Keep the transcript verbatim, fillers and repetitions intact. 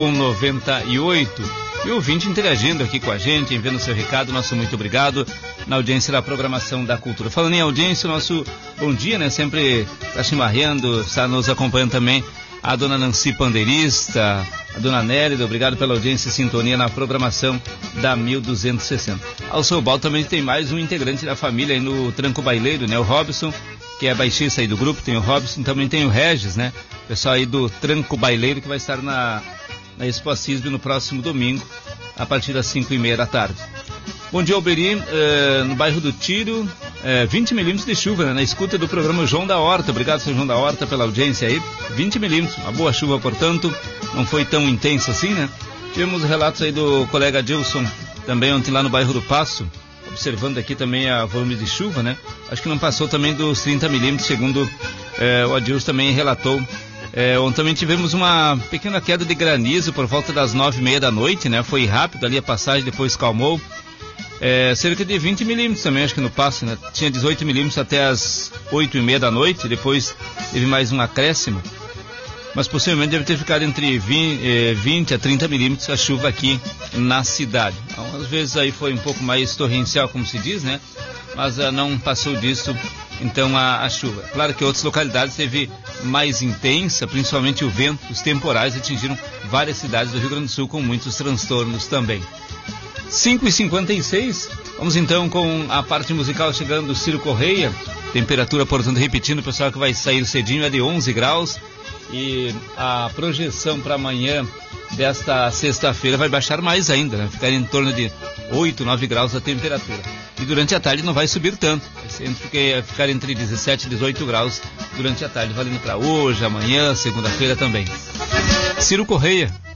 noventa e oito. E o ouvinte interagindo aqui com a gente, enviando seu recado, nosso muito obrigado na audiência da programação da cultura. Falando em audiência, o nosso bom dia, né? Sempre está chimarreando, está nos acompanhando também a dona Nancy Pandeirista, a dona Nélida, obrigado pela audiência e sintonia na programação da mil duzentos e sessenta. Ao seu balde também tem mais um integrante da família aí no Tranco Baileiro, né? O Robson, que é baixista aí do grupo, tem o Robson, também tem o Regis, né? Pessoal aí do Tranco Baileiro que vai estar na, na Expo Assis no próximo domingo, a partir das cinco e meia da tarde. Bom dia, Alberi, uh, no bairro do Tiro, uh, vinte milímetros de chuva, né, na escuta do programa João da Horta. Obrigado, seu João da Horta, pela audiência aí. vinte milímetros, uma boa chuva, portanto, não foi tão intensa assim, né? Tivemos relatos aí do colega Adilson, também ontem lá no bairro do Passo, observando aqui também a volume de chuva, né? Acho que não passou também dos trinta milímetros, segundo uh, o Adilson também relatou. É, ontem também tivemos uma pequena queda de granizo por volta das nove e meia da noite, né? Foi rápido ali a passagem, depois calmou. É, cerca de vinte milímetros também, acho que no passo, né? Tinha dezoito milímetros até as oito e meia da noite, depois teve mais um acréscimo. Mas possivelmente deve ter ficado entre vinte a trinta milímetros a chuva aqui na cidade. Então, às vezes aí foi um pouco mais torrencial, como se diz, né? Mas uh, não passou disso, então, a, a chuva. Claro que outras localidades teve mais intensa, principalmente o vento, os temporais atingiram várias cidades do Rio Grande do Sul com muitos transtornos também. cinco e cinquenta e seis, vamos então com a parte musical chegando, Ciro Correia. Temperatura, portanto, repetindo, o pessoal que vai sair cedinho é de onze graus. E a projeção para amanhã desta sexta-feira vai baixar mais ainda, né? Ficar em torno de oito, nove graus a temperatura. E durante a tarde não vai subir tanto, vai ficar entre dezessete e dezoito graus durante a tarde, valendo para hoje, amanhã, segunda-feira também. Ciro Correia.